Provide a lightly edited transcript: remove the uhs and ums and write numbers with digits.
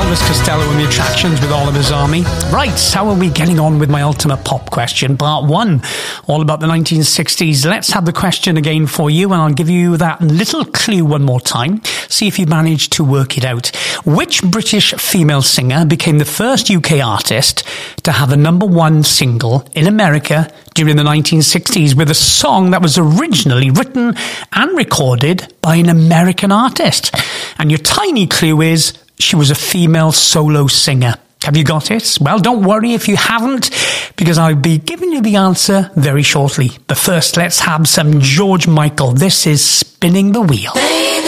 Elvis Costello and the Attractions with Oliver's Army. Right, how are we getting on with my ultimate pop question? Part 1, all about the 1960s. Let's have the question again for you, and I'll give you that little clue one more time. See if you manage to work it out. Which British female singer became the first UK artist to have a #1 single in America during the 1960s with a song that was originally written and recorded by an American artist? And your tiny clue is she was a female solo singer. Have you got it? Well, don't worry if you haven't, because I'll be giving you the answer very shortly. But first, let's have some George Michael. This is Spinning the Wheel. Baby.